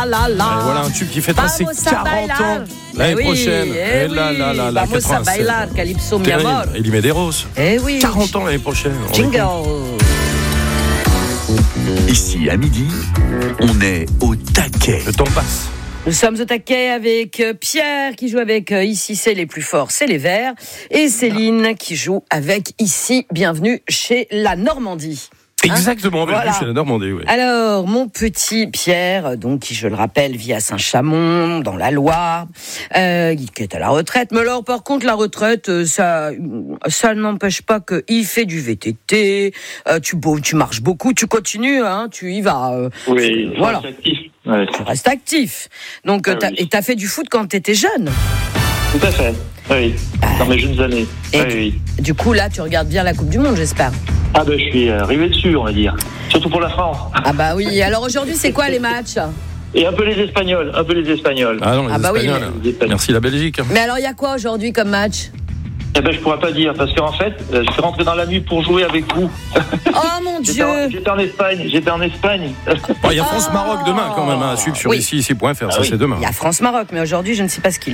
Et voilà un tube qui fêtera ses 40 ans l'année prochaine. Et la Vamos a 87. bailar, Calypso mi amor. Il y met des roses. Eh oui. 40 ans l'année prochaine. Jingle. Ici, à midi, on est au taquet. Le temps passe. Nous sommes au taquet avec Pierre qui joue avec Ici c'est les plus forts, c'est les Verts, et Céline qui joue avec Ici, bienvenue chez la Normandie. Exactement, Voilà. chez la Normandie, oui. Alors, mon petit Pierre, donc qui, je le rappelle, vit à Saint-Chamond, dans la Loire, qui est à la retraite. Mais alors, par contre, la retraite, ça n'empêche pas qu'il fait du VTT, tu marches beaucoup, tu continues, hein, tu y vas. Oui, voilà. actif. Ouais. Tu restes actif. Donc, oui. t'as fait du foot quand t'étais jeune. Tout à fait. Oui. Dans mes jeunes années. Et du coup, là, tu regardes bien la Coupe du Monde, j'espère. Ah ben, je suis arrivé dessus, on va dire. Surtout pour la France. Ah bah oui. Alors aujourd'hui, c'est quoi les matchs ? Et un peu les Espagnols. Ah non, les bah oui, Espagnols. Merci la Belgique. Mais alors, il y a quoi aujourd'hui comme match ? Eh ben, je pourrais pas dire, parce qu'en fait, je suis rentré dans la nuit pour jouer avec vous. Oh mon Dieu ! J'étais en Espagne. Il y a France-Maroc demain quand même, à suivre sur ici.fr, ça c'est demain. Il y a France-Maroc, mais aujourd'hui, je ne sais pas ce qu'il